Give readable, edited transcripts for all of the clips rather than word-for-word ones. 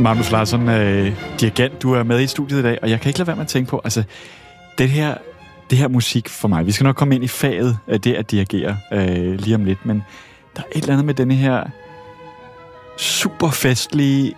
Magnus Larsson, dirigent, du er med i studiet i dag, og jeg kan ikke lade være med at tænke på, altså, det her musik for mig, vi skal nok komme ind i faget af det at dirigere lige om lidt, men der er et eller andet med denne her super festlige,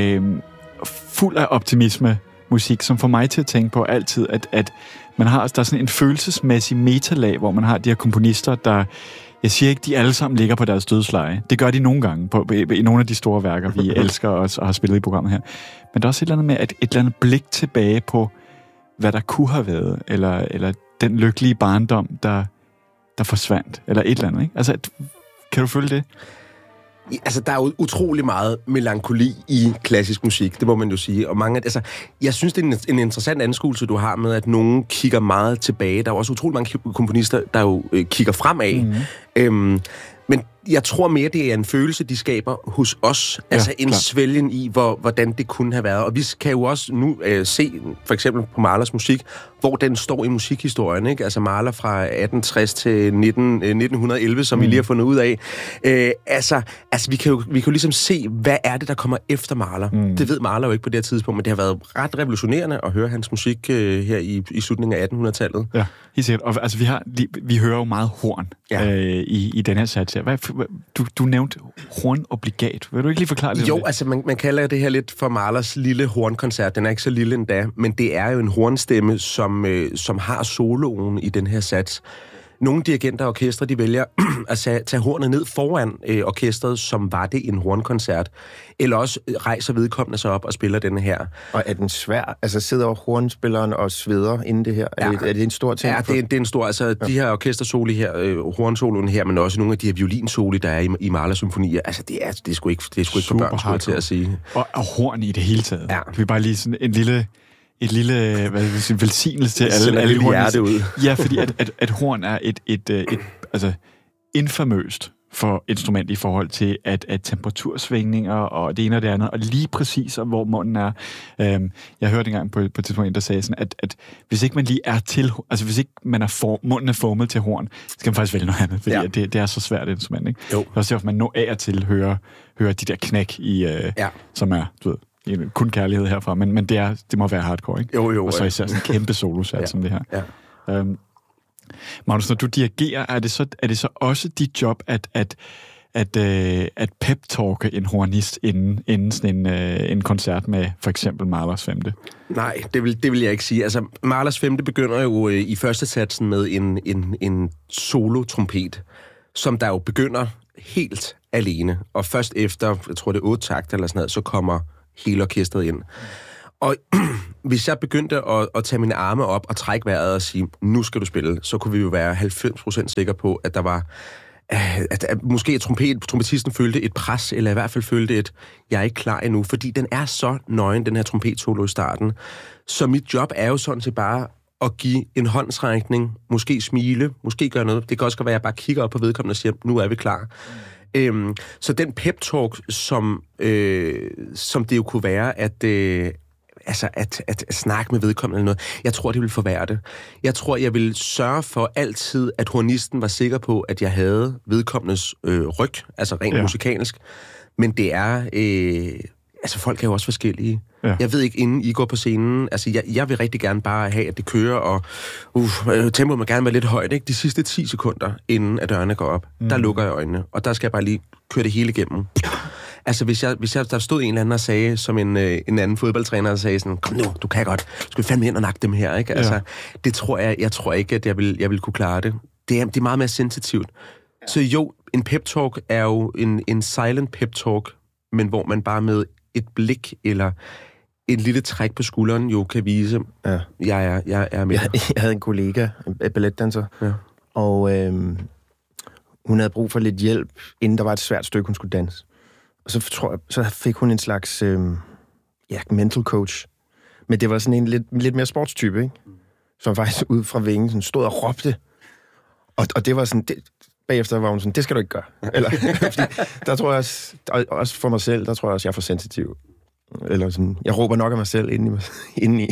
fuld af optimisme musik, som får mig til at tænke på altid, at der er sådan en følelsesmæssig metalag, hvor man har de her komponister, der, jeg siger ikke, de alle sammen ligger på deres dødsleje. Det gør de nogle gange i nogle af de store værker, vi elsker os og har spillet i programmet her. Men der er også et eller andet med et eller andet blik tilbage på, hvad der kunne have været, eller den lykkelige barndom, der forsvandt, eller et eller andet, ikke? Altså, kan du følge det? Altså, der er jo utrolig meget melankoli i klassisk musik, det må man jo sige. Og jeg synes, det er en interessant anskuelse, du har med, at nogen kigger meget tilbage. Der er også utrolig mange komponister, der jo kigger fremad. Mm-hmm. Men jeg tror mere, det er en følelse, de skaber hos os. Ja, altså en svælgen i, hvordan det kunne have været. Og vi kan jo også nu se, for eksempel på Mahlers musik, hvor den står i musikhistorien. Ikke? Altså Mahler fra 1860 til 1911, som vi lige har fundet ud af. Altså vi kan jo ligesom se, hvad er det, der kommer efter Mahler. Det ved Mahler jo ikke på det her tidspunkt, men det har været ret revolutionerende at høre hans musik her i slutningen af 1800-tallet. Ja, helt sikkert. Og altså, vi hører jo meget horn i den her sats her. Du nævnte hornobligat. Vil du ikke lige forklare det? Jo, altså man kalder det her lidt for Mahlers lille hornkoncert. Den er ikke så lille endda, men det er jo en hornstemme, som har soloen i den her sats. Nogle dirigenter og orkestre, de vælger at tage hornet ned foran orkestret, som var det en hornkoncert. Eller også rejser vedkommende sig op og spiller denne her. Og er den svær? Altså sidder hornspilleren og sveder inden det her? Ja. Er det en stor ting? Ja, det er en stor. Altså de her orkestersoli her, hornsoloen her, men også nogle af de her violinsoli, der er i Mahlers symfonier. Altså det er sgu ikke for børn, skulle jeg til at sige. Og horn i det hele taget. Ja. Vi bare lige sådan et lille velsignelse til alle hjerte ud. Ja, fordi at horn er et infamøst for instrument i forhold til at temperatursvingninger og det ene og det andet, og lige præcis hvor munden er. Jeg hørte engang på et tidspunkt, der sagde sådan, at hvis ikke man lige er til, altså hvis ikke man munden er formet til horn, så skal man faktisk vælge noget andet, fordi det er så svært et instrument, ikke? Jo. Det er også derfor, man når af og til hører de der knæk i, som er, du ved, kun kærlighed herfra, men det må være hardcore, ikke? Jo, og så især sådan en kæmpe solosat som det her. Ja. Magnus, når du dirigerer, er det så også dit job at pep-talke en hornist inden sådan en koncert med for eksempel Mahlers 5. Nej, det vil jeg ikke sige. Altså, Mahlers 5. begynder jo i første satsen med en solo-trompet, som der jo begynder helt alene. Og først efter, jeg tror det er 8 takter eller sådan noget, så kommer hele orkestret ind. Og hvis jeg begyndte at tage mine arme op og trække vejret og sige, nu skal du spille, så kunne vi jo være 90% sikre på, at der var, at måske trompetisten følte et pres, eller i hvert fald følte jeg er ikke klar endnu, fordi den er så nøgen, den her trompetsolo i starten. Så mit job er jo sådan set bare at give en håndsrækning, måske smile, måske gøre noget. Det kan også være, at jeg bare kigger op på vedkommende og siger, nu er vi klar. Så den pep-talk, som det jo kunne være, at snakke med vedkommende eller noget, jeg tror, det vil forværre det. Jeg tror, jeg vil sørge for altid, at hornisten var sikker på, at jeg havde vedkommendes ryg, altså rent musikalsk. Men det er... folk er jo også forskellige. Ja. Jeg ved ikke, inden I går på scenen, altså jeg vil rigtig gerne bare have, at det kører, og tempoet må gerne være lidt højt, ikke? De sidste 10 sekunder, inden at dørene går op, der lukker jeg øjnene, og der skal jeg bare lige køre det hele igennem. Altså, hvis jeg der stod en eller anden og sagde, som en anden fodboldtræner, og sagde sådan, kom nu, du kan godt, du skal fandme ind og nakke dem her, ikke? Altså, det tror jeg tror ikke, at jeg vil kunne klare det. Det er meget mere sensitivt. Så jo, en pep-talk er jo en silent pep-talk, men hvor man bare med et blik eller et lille træk på skulderen jo kan vise, jeg er med. Jeg havde en kollega, en balletdanser, og hun havde brug for lidt hjælp, inden der var et svært stykke, hun skulle danse. Og så fik hun en slags mental coach. Men det var sådan en lidt mere sportstype, ikke? Som faktisk ud fra vingen sådan stod og råbte. Og det var sådan... Bagefter var hun sådan, det skal du ikke gøre. Eller, der tror jeg også for mig selv, der tror jeg også, jeg er for sensitiv. Eller sådan, jeg råber nok af mig selv indeni.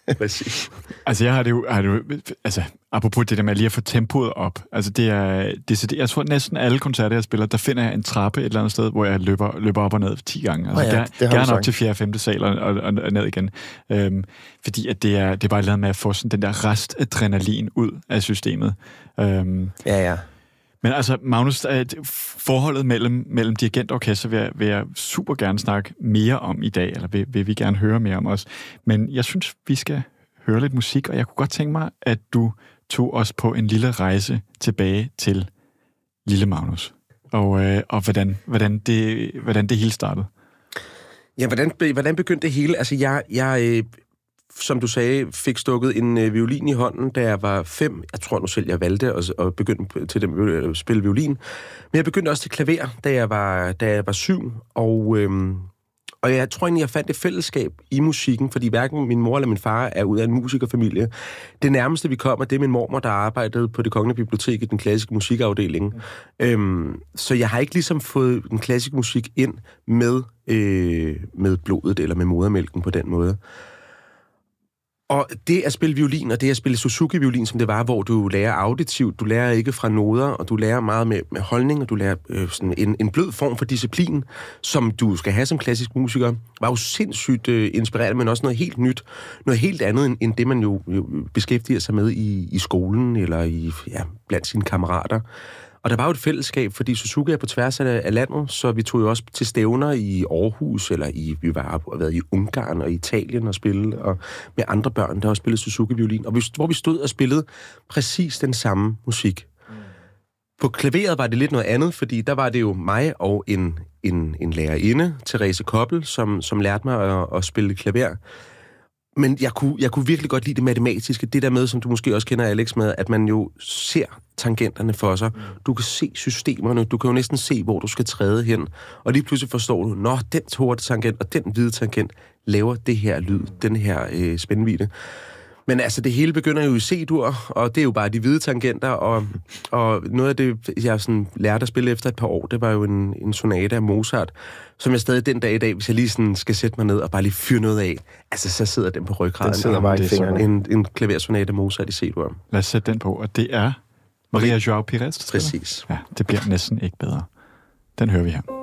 Præcis. Altså, jeg har det jo, apropos det der med lige at få tempoet op. Altså, jeg tror næsten alle koncerter, jeg spiller, der finder jeg en trappe et eller andet sted, hvor jeg løber op og ned 10 gange. Altså, gerne op til 4. og 5. sal og ned igen. Fordi at det er bare et eller andet med at få sådan den der restadrenalin ud af systemet. Ja. Men altså, Magnus, forholdet mellem dirigent og orkester vil jeg super gerne snakke mere om i dag, eller vil vi gerne høre mere om os. Men jeg synes, vi skal høre lidt musik, og jeg kunne godt tænke mig, at du tog os på en lille rejse tilbage til lille Magnus, og hvordan det hele startede. Ja, hvordan begyndte det hele? Altså, jeg som du sagde, fik stukket en violin i hånden, da jeg var 5. Jeg tror nu selv, jeg valgte at begynde til at spille violin. Men jeg begyndte også til klaver, da jeg var 7. Og jeg tror egentlig, jeg fandt et fællesskab i musikken, fordi hverken min mor eller min far er ud af en musikerfamilie. Det nærmeste, vi kommer, det er min mormor, der arbejdede på Det Kongelige Bibliotek i den klassiske musikafdeling. Så jeg har ikke ligesom fået den klassiske musik ind med blodet eller med modermælken på den måde. Og det at spille violin, og det at spille Suzuki-violin, som det var, hvor du lærer auditivt, du lærer ikke fra noder, og du lærer meget med holdning, og du lærer sådan en blød form for disciplin, som du skal have som klassisk musiker, var jo sindssygt inspirerende, men også noget helt nyt, noget helt andet, end det man jo beskæftiger sig med i skolen, eller blandt sine kammerater. Og der var jo et fællesskab, fordi Suzuki er på tværs af landet, så vi tog jo også til stævner i Aarhus, eller vi har været i Ungarn og Italien og spille, og med andre børn, der også spillede Suzuki-violin, og hvor vi stod og spillede præcis den samme musik. På klaveret var det lidt noget andet, fordi der var det jo mig og en lærerinde, Therese Koppel, som lærte mig at spille klaver. Men jeg kunne virkelig godt lide det matematiske, det der med, som du måske også kender, Alex, med, at man jo ser tangenterne for sig. Du kan se systemerne, du kan jo næsten se, hvor du skal træde hen. Og lige pludselig forstår du, når den sorte tangent og den hvide tangent laver det her lyd, den her spændvidde. Men altså, det hele begynder jo i C-dur, og det er jo bare de hvide tangenter, og noget af det, jeg sådan lærte at spille efter et par år, det var jo en sonate af Mozart, som jeg stadig den dag i dag, hvis jeg lige sådan skal sætte mig ned og bare lige fyre noget af, altså så sidder den på ryggraden. Den sidder bare i fingrene. En klaversonate af Mozart i C-dur. Lad os sætte den på, og det er Maria Joao Pires. Præcis. Ja, det bliver næsten ikke bedre. Den hører vi her.